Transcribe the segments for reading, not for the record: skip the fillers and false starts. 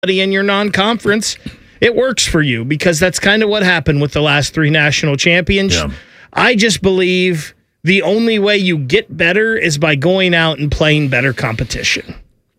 in your non-conference, it works for you because that's kind of what happened with the last 3 national champions. Yeah. I just believe the only way you get better is by going out and playing better competition.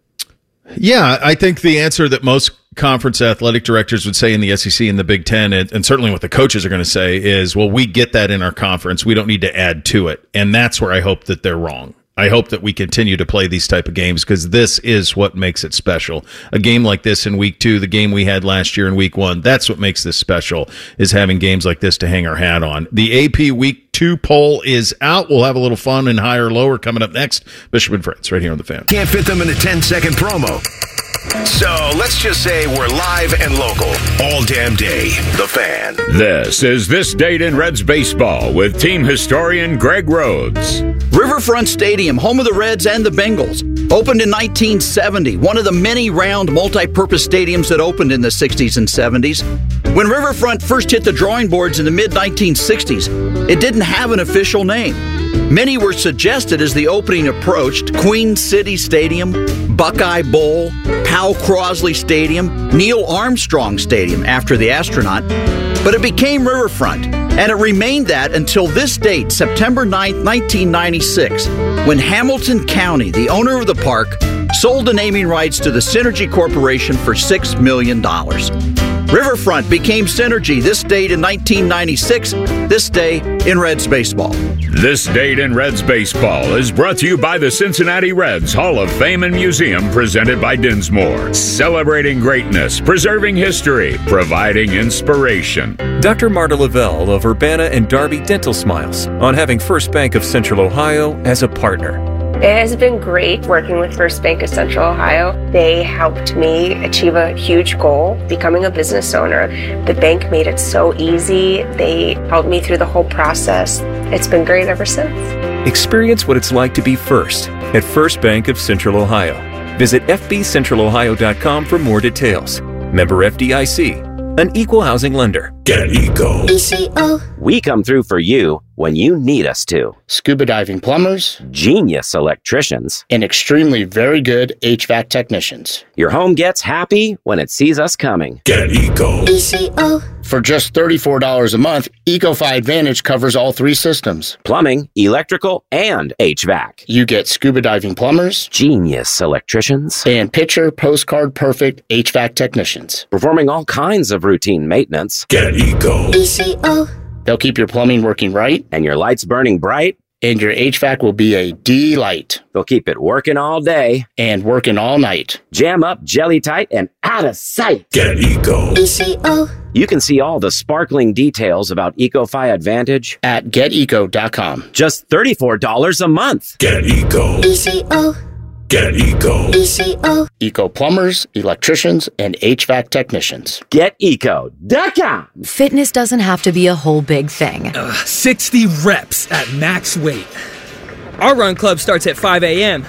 Yeah, I think the answer that most conference athletic directors would say in the SEC and the Big Ten, and certainly what the coaches are going to say is, well, we get that in our conference. We don't need to add to it. And that's where I hope that they're wrong. I hope that we continue to play these type of games because this is what makes it special. A game like this in week 2, the game we had last year in week 1, that's what makes this special, is having games like this to hang our hat on. The AP week 2 poll is out. We'll have a little fun and higher lower coming up next. Bishop and Friends right here on The Fan. Can't fit them in a 10-second promo. So let's just say we're live and local all damn day. The Fan. This is This Date in Reds Baseball with team historian Greg Rhodes. Riverfront Stadium, home of the Reds and the Bengals. Opened in 1970, one of the many round multi-purpose stadiums that opened in the 60s and 70s. When Riverfront first hit the drawing boards in the mid-1960s, it didn't have an official name. Many were suggested as the opening approached: Queen City Stadium, Buckeye Bowl, Powell Crosley Stadium, Neil Armstrong Stadium after the astronaut. But it became Riverfront, and it remained that until this date, September 9th, 1996, when Hamilton County, the owner of the park, sold the naming rights to the Synergy Corporation for $6 million. Riverfront became Synergy this date in 1996, this day in Reds baseball. This Date in Reds Baseball is brought to you by the Cincinnati Reds Hall of Fame and Museum, presented by Dinsmore. Celebrating greatness, preserving history, providing inspiration. Dr. Marta Lavelle of Urbana and Darby Dental Smiles on having First Bank of Central Ohio as a partner. It has been great working with First Bank of Central Ohio. They helped me achieve a huge goal, becoming a business owner. The bank made it so easy. They helped me through the whole process. It's been great ever since. Experience what it's like to be first at First Bank of Central Ohio. Visit fbcentralohio.com for more details. Member FDIC, an equal housing lender. Get Eco. ECO. We come through for you when you need us to. Scuba diving plumbers, genius electricians, and extremely very good HVAC technicians. Your home gets happy when it sees us coming. Get Eco. ECO. For just $34 a month, EcoFi Advantage covers all 3 systems: plumbing, electrical, and HVAC. You get scuba diving plumbers, genius electricians, and picture postcard perfect HVAC technicians, performing all kinds of routine maintenance. Get Eco. ECO. They'll keep your plumbing working right, and your lights burning bright, and your HVAC will be a delight. They'll keep it working all day and working all night. Jam up, jelly tight, and out of sight. Get Eco. ECO. You can see all the sparkling details about EcoFi Advantage at geteco.com. Just $34 a month. Get Eco. ECO. Get Eco. ECO. Eco plumbers, electricians, and HVAC technicians. GetEco.com. Fitness doesn't have to be a whole big thing. 60 reps at max weight. Our run club starts at 5 a.m.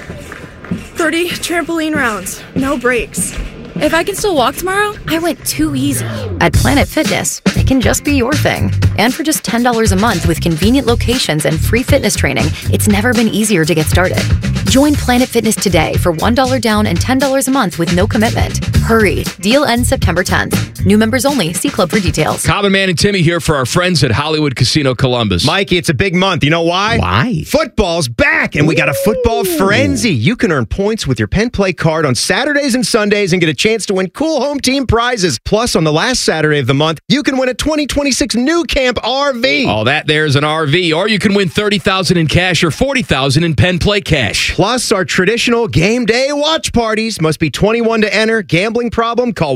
30 trampoline rounds, no breaks. If I can still walk tomorrow, I went too easy. At Planet Fitness, it can just be your thing. And for just $10 a month with convenient locations and free fitness training, it's never been easier to get started. Join Planet Fitness today for $1 down and $10 a month with no commitment. Hurry. Deal ends September 10th. New members only. See club for details. Common Man and Timmy here for our friends at Hollywood Casino Columbus. Mikey, it's a big month. You know why? Why? Football's back, and we got a football frenzy. You can earn points with your Penn Play card on Saturdays and Sundays and get a chance to win cool home team prizes. Plus, on the last Saturday of the month, you can win a 2026 New Camp RV. All that there's an RV, or you can win $30,000 in cash or $40,000 in Penn Play cash. Plus, our traditional game day watch parties. Must be 21 to enter. Gambling problem? Call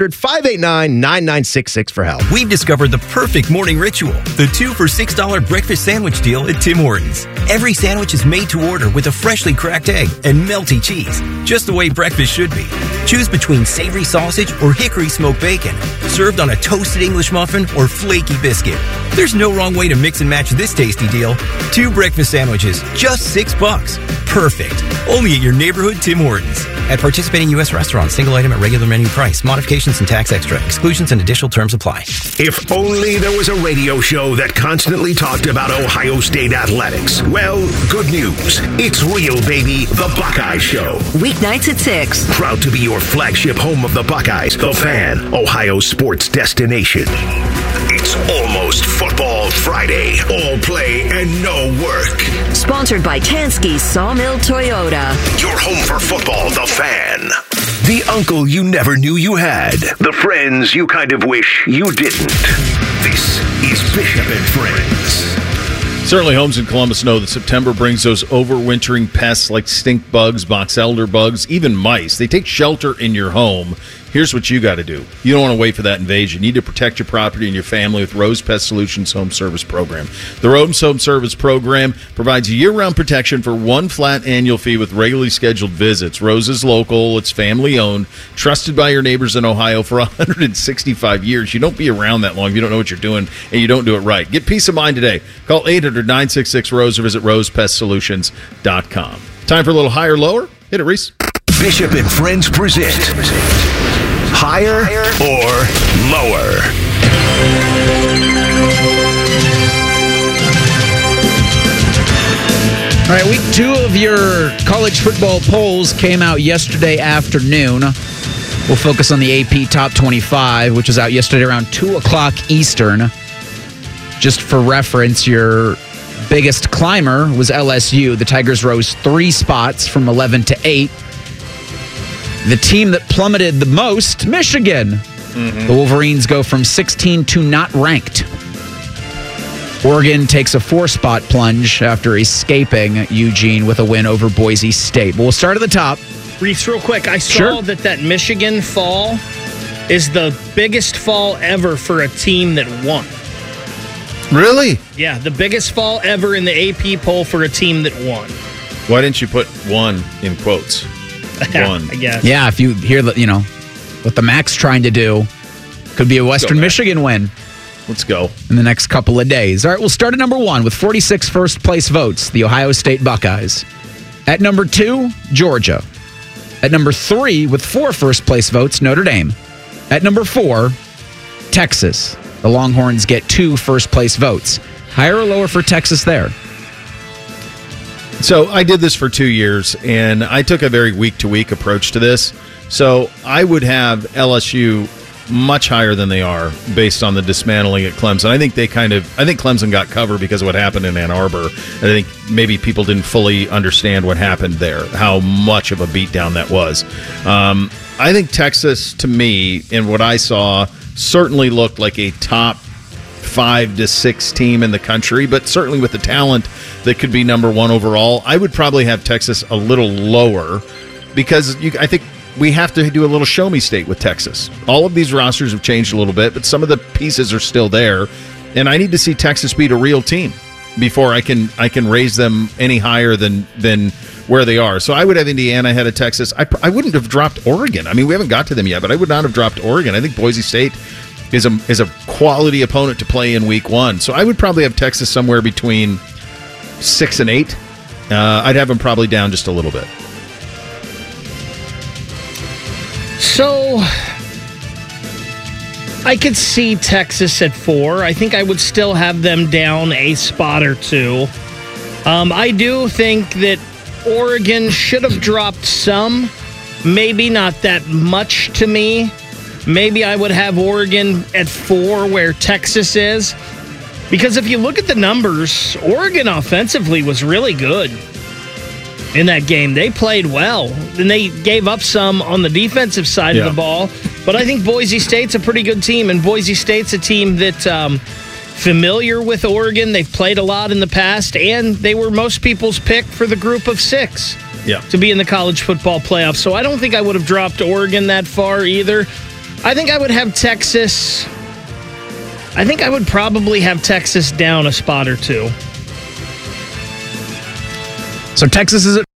1-800-589-9966 for help. We've discovered the perfect morning ritual. The 2 for $6 breakfast sandwich deal at Tim Hortons. Every sandwich is made to order with a freshly cracked egg and melty cheese. Just the way breakfast should be. Choose between savory sausage or hickory smoked bacon. Served on a toasted English muffin or flaky biscuit. There's no wrong way to mix and match this tasty deal. 2 breakfast sandwiches, just $6. Perfect. Only at your neighborhood Tim Hortons. At participating U.S. restaurants, single item at regular menu price. Modifications and tax extra. Exclusions and additional terms apply. If only there was a radio show that constantly talked about Ohio State athletics. Well, good news. It's real, baby. The Buckeye Show. Weeknights at 6. Proud to be your flagship home of the Buckeyes. The Fan, Ohio sports destination. It's almost Football Friday. All play and no work. Sponsored by Tansky Sawmill Toyota. Your home for football, The Fan. The uncle you never knew you had. The friends you kind of wish you didn't. This is Bishop and Friends. Certainly homes in Columbus know that September brings those overwintering pests like stink bugs, box elder bugs, even mice. They take shelter in your home. Here's what you got to do. You don't want to wait for that invasion. You need to protect your property and your family with Rose Pest Solutions Home Service Program. The Rose Home Service Program provides year-round protection for one flat annual fee with regularly scheduled visits. Rose is local. It's family-owned, trusted by your neighbors in Ohio for 165 years. You don't be around that long if you don't know what you're doing and you don't do it right. Get peace of mind today. Call 800-966-ROSE or visit rosepestsolutions.com. Time for a little higher, lower? Hit it, Reese. Bishop and Friends present Higher or Lower? All right, week 2 of your college football polls came out yesterday afternoon. We'll focus on the AP Top 25, which was out yesterday around 2 o'clock Eastern. Just for reference, your biggest climber was LSU. The Tigers rose 3 spots from 11 to 8. The team that plummeted the most, Michigan. The Wolverines go from 16 to not ranked. Oregon takes a 4-spot plunge after escaping Eugene with a win over Boise State. But we'll start at the top. Reese, real quick, I saw that Michigan fall is the biggest fall ever for a team that won. Really? Yeah, the biggest fall ever in the AP poll for a team that won. Why didn't you put one in quotes? One. I guess. Yeah, if you hear what the Mac's trying to do, could be a Western Michigan win. Let's go. In the next couple of days. All right, we'll start at number 1 with 46 first-place votes, the Ohio State Buckeyes. At number 2, Georgia. At number 3, with 4 first-place votes, Notre Dame. At number 4, Texas. The Longhorns get 2 first-place votes. Higher or lower for Texas there? So I did this for 2 years, and I took a very week-to-week approach to this. So I would have LSU much higher than they are based on the dismantling at Clemson. I think Clemson got covered because of what happened in Ann Arbor. And I think maybe people didn't fully understand what happened there, how much of a beatdown that was. I think Texas, to me, in what I saw, certainly looked like a top 5 to 6 team in the country, but certainly with the talent that could be number 1 overall. I would probably have Texas a little lower because I think we have to do a little show me state with Texas. All of these rosters have changed a little bit, but some of the pieces are still there, and I need to see Texas beat a real team before I can raise them any higher than where they are. So I would have Indiana ahead of Texas. I wouldn't have dropped Oregon. I mean, we haven't got to them yet, but I would not have dropped Oregon. I think Boise State is a quality opponent to play in week 1. So I would probably have Texas somewhere between 6 and 8. I'd have them probably down just a little bit. So I could see Texas at 4. I think I would still have them down a spot or 2. I do think that Oregon should have dropped some, maybe not that much to me. Maybe I would have Oregon at 4 where Texas is. Because if you look at the numbers, Oregon offensively was really good in that game. They played well. And they gave up some on the defensive side of the ball. But I think Boise State's a pretty good team. And Boise State's a team that's familiar with Oregon. They've played a lot in the past. And they were most people's pick for the group of 6 to be in the college football playoffs. So I don't think I would have dropped Oregon that far either. I think I would have Texas. I think I would probably have Texas down a spot or 2. So Texas is at